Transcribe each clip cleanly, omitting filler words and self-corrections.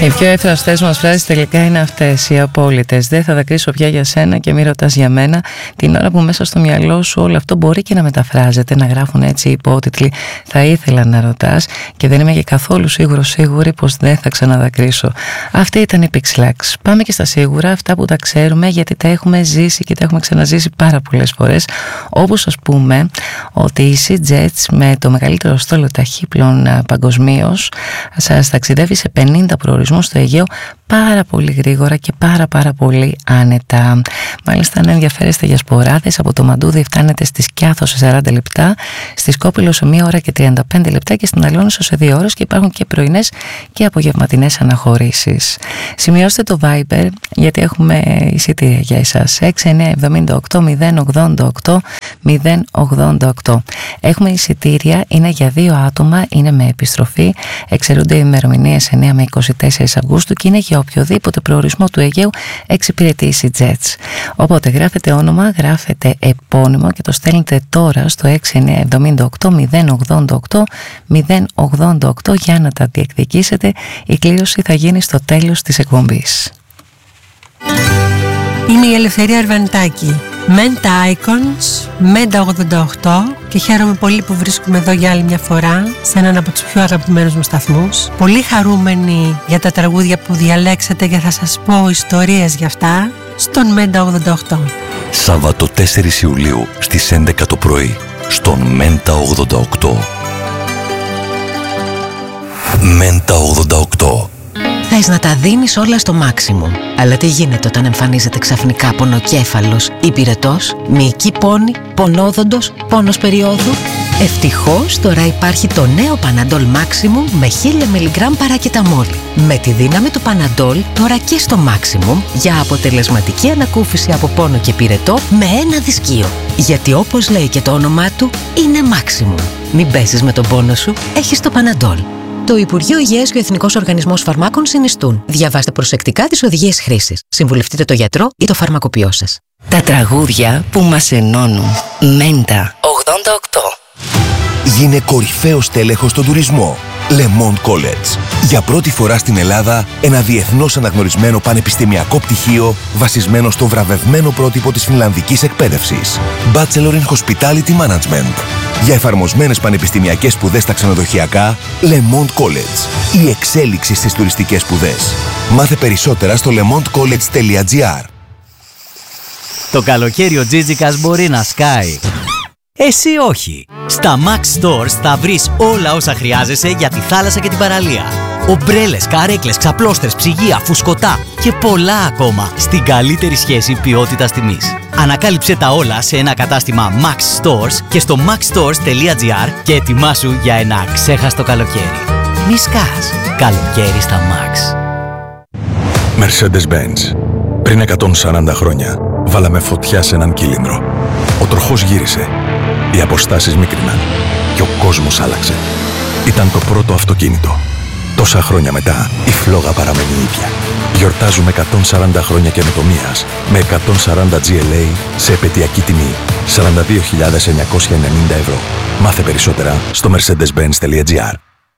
Οι πιο εύθραυστες μας φράσεις τελικά είναι αυτές, οι απόλυτες. Δεν θα δακρύσω πια για σένα και μη ρωτάς για μένα. Την ώρα που μέσα στο μυαλό σου όλο αυτό μπορεί και να μεταφράζεται, να γράφουν έτσι υπότιτλοι. Θα ήθελα να ρωτάς και δεν είμαι και καθόλου σίγουρη πως δεν θα ξαναδακρύσω. Αυτή ήταν η Pixlax. Πάμε και στα σίγουρα, αυτά που τα ξέρουμε γιατί τα έχουμε ζήσει και τα έχουμε ξαναζήσει πάρα πολλές φορές. Όπως ας πούμε ότι η SeaJets με το μεγαλύτερο στόλο ταχύπλων παγκοσμίως σας ταξιδεύει σε 50 προορισμούς στο Αιγαίο πάρα πολύ γρήγορα και πάρα πολύ άνετα. Μάλιστα, αν ενδιαφέρεστε για σποράδες, από το Μαντούδι φτάνετε στη Σκιάθο σε 40 λεπτά, στη Σκόπελο σε 1 ώρα και 35 λεπτά και στην Αλόνισο σε 2 ώρες και υπάρχουν και πρωινές και απογευματινές αναχωρήσεις. Σημειώστε το Viber γιατί έχουμε εισιτήρια για εσάς. 6978 088. Έχουμε εισιτήρια, είναι για 2 άτομα, είναι με επιστροφή, εξαιρούνται οι ημερομηνίες 9 με 24 Αυγούστου και είναι για οποιοδήποτε προορισμό του Αιγαίου εξυπηρετεί η SeaJets. Οπότε γράφετε όνομα, γράφετε επώνυμο και το στέλνετε τώρα στο 6978 088 για να τα διεκδικήσετε. Η κλήρωση θα γίνει στο τέλος της εκπομπής. Είμαι η Ελευθερία Αρβανιτάκη, Menta Icons, Menta 88 και χαίρομαι πολύ που βρίσκομαι εδώ για άλλη μια φορά σε έναν από τους πιο αγαπημένους μου σταθμούς. Πολύ χαρούμενη για τα τραγούδια που διαλέξατε και θα σας πω ιστορίες για αυτά στον Menta 88. Σάββατο 4 Ιουλίου στις 11 το πρωί στον Menta 88. Menta 88. Θες να τα δίνεις όλα στο maximum. Αλλά τι γίνεται όταν εμφανίζεται ξαφνικά πονοκέφαλος, υπηρετός, μυϊκή πόνη, πονόδοντος, πόνος περίοδου? Ευτυχώς τώρα υπάρχει το νέο Panadol Maximum με 1000 mg παρακεταμόλ. Με τη δύναμη του Panadol τώρα και στο Maximum για αποτελεσματική ανακούφιση από πόνο και πυρετό με ένα δισκείο. Γιατί όπως λέει και το όνομά του, είναι Maximum. Μην παίζεις με τον πόνο σου, έχεις το Panadol. Το Υπουργείο Υγείας και ο Εθνικός Οργανισμός Φαρμάκων συνιστούν. Διαβάστε προσεκτικά τις οδηγίες χρήσης. Συμβουλευτείτε το γιατρό ή το φαρμακοποιό σας. Τα τραγούδια που μας ενώνουν. Menta 88. Γίνε κορυφαίος τέλεχος στον τουρισμό. Le Monde College. Για πρώτη φορά στην Ελλάδα, ένα διεθνώς αναγνωρισμένο πανεπιστημιακό πτυχίο βασισμένο στο βραβευμένο πρότυπο της φινλανδικής εκπαίδευσης. Bachelor in Hospitality Management. Για εφαρμοσμένες πανεπιστημιακές σπουδές στα ξενοδοχειακά, Le Monde College. Η εξέλιξη στις τουριστικές σπουδές. Μάθε περισσότερα στο lemondecollege.gr. Το καλοκαίρι ο Τζίτζικας μπορεί να σκάει. Εσύ όχι. Στα Max Stores θα βρεις όλα όσα χρειάζεσαι για τη θάλασσα και την παραλία. Ομπρέλες, καρέκλες, ξαπλώστρες, ψυγεία, φουσκωτά και πολλά ακόμα στην καλύτερη σχέση ποιότητας τιμής. Ανακάλυψε τα όλα σε ένα κατάστημα Max Stores και στο maxstores.gr και ετοιμάσου για ένα ξέχαστο καλοκαίρι. Μη σκάς. Καλοκαίρι στα Max. Mercedes-Benz. Πριν 140 χρόνια βάλαμε φωτιά σε έναν κύλινδρο. Ο τροχός γύρισε. Οι αποστάσεις μίκριναν και ο κόσμος άλλαξε. Ήταν το πρώτο αυτοκίνητο. Τόσα χρόνια μετά, η φλόγα παραμένει ίδια. Γιορτάζουμε 140 χρόνια καινοτομίας με 140 GLA σε επαιτειακή τιμή 42.990 ευρώ. Μάθε περισσότερα στο mercedes-benz.gr.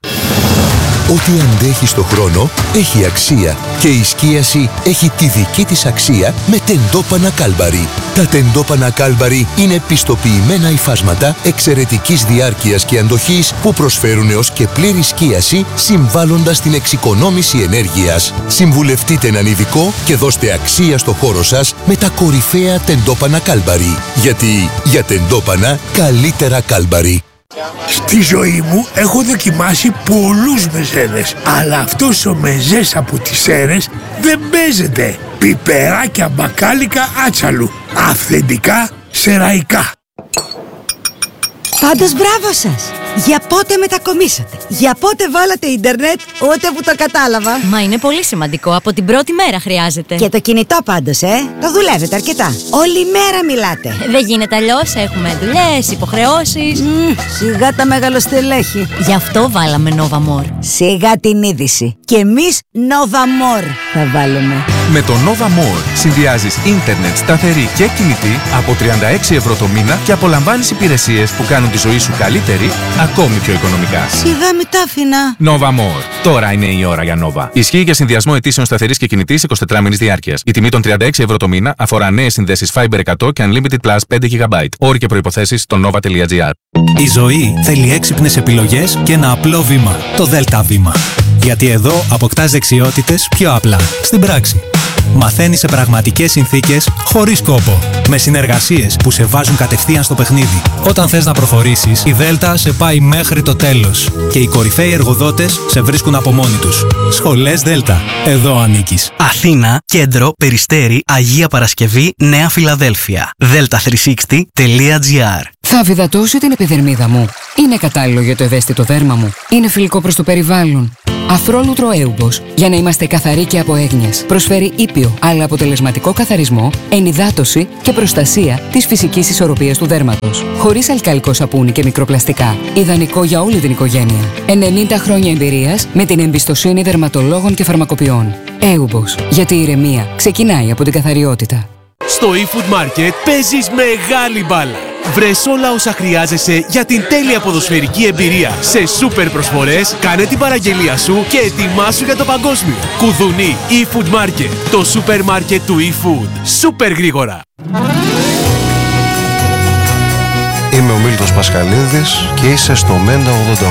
Ό,τι αντέχει στο χρόνο έχει αξία και η σκίαση έχει τη δική της αξία με τεντόπανα Κάλμπαρι. Τα τεντόπανα Κάλμπαρι είναι πιστοποιημένα υφάσματα εξαιρετικής διάρκειας και αντοχής που προσφέρουν έως και πλήρη σκίαση συμβάλλοντας στην εξοικονόμηση ενέργειας. Συμβουλευτείτε έναν ειδικό και δώστε αξία στο χώρο σας με τα κορυφαία τεντόπανα Κάλμπαρι. Γιατί για τεντόπανα καλύτερα Κάλμπαρι. Στη ζωή μου έχω δοκιμάσει πολλούς μεζέδες, αλλά αυτός ο μεζές από τις Σέρρες δεν παίζεται. Πιπεράκια μπακάλικα άτσαλου, αυθεντικά σεραϊκά. Πάντως μπράβο σας! Για πότε μετακομίσατε? Για πότε βάλατε ίντερνετ? Ούτε που το κατάλαβα. Μα είναι πολύ σημαντικό, από την πρώτη μέρα χρειάζεται. Και το κινητό πάντως, το δουλεύετε αρκετά. Όλη μέρα μιλάτε. Δεν γίνεται αλλιώς, έχουμε δουλειές, υποχρεώσεις. Σιγά τα μεγαλοστελέχη. Γι' αυτό βάλαμε Nova More. Σιγά την είδηση. Και εμείς Nova More θα βάλουμε. Με το Nova More συνδυάζεις ίντερνετ, σταθερή και κινητή από 36 ευρώ το μήνα και απολαμβάνεις υπηρεσίες που κάνουν τη ζωή σου καλύτερη, ακόμη πιο οικονομικά. Σιγά μη τα άφηνα. Nova More. Τώρα είναι η ώρα για Nova. Ισχύει για συνδυασμό αιτήσεων σταθερής και κινητής 24 μήνες διάρκειας. Η τιμή των 36 ευρώ το μήνα αφορά νέες συνδέσεις Fiber 100 και Unlimited Plus 5 GB. Όροι και προϋποθέσεις στο nova.gr. Η ζωή θέλει έξυπνες επιλογές και ένα απλό βήμα. Το Δέλτα Βήμα. Γιατί εδώ αποκτάς δεξιότητες πιο απλά, στην πράξη. Μαθαίνεις σε πραγματικές συνθήκες, χωρίς κόπο. Με συνεργασίες που σε βάζουν κατευθείαν στο παιχνίδι. Όταν θες να προχωρήσεις, η Δέλτα σε πάει μέχρι το τέλος. Και οι κορυφαίοι εργοδότες σε βρίσκουν από μόνοι τους. Σχολές Δέλτα. Εδώ ανήκεις. Αθήνα, Κέντρο, Περιστέρι, Αγία Παρασκευή, Νέα Φιλαδέλφια. delta360.gr. Θα αφυδατώσω την επιδερμίδα μου. Είναι κατάλληλο για το ευαίσθητο δέρμα μου. Είναι φιλικό προς το περιβάλλον. Αφρόλουτρο Έουμπος, για να είμαστε καθαροί και από έγνοιες. Προσφέρει ήπιο αλλά αποτελεσματικό καθαρισμό, ενυδάτωση και προστασία της φυσικής ισορροπίας του δέρματος. Χωρίς αλκαλικό σαπούνι και μικροπλαστικά. Ιδανικό για όλη την οικογένεια. 90 χρόνια εμπειρίας με την εμπιστοσύνη δερματολόγων και φαρμακοποιών. Έουμπος, γιατί η ηρεμία ξεκινάει από την καθαριότητα. Στο eFood Market παίζεις μεγάλη μπάλα. Βρες όλα όσα χρειάζεσαι για την τέλεια ποδοσφαιρική εμπειρία. Σε σούπερ προσφορές, κάνε την παραγγελία σου και ετοιμάσου για το παγκόσμιο. Κουδουνί eFood Market, το σούπερ μάρκετ του eFood. Σούπερ γρήγορα. Είμαι ο Μίλτος Πασχαλίδης και είσαι στο Μέντα 88.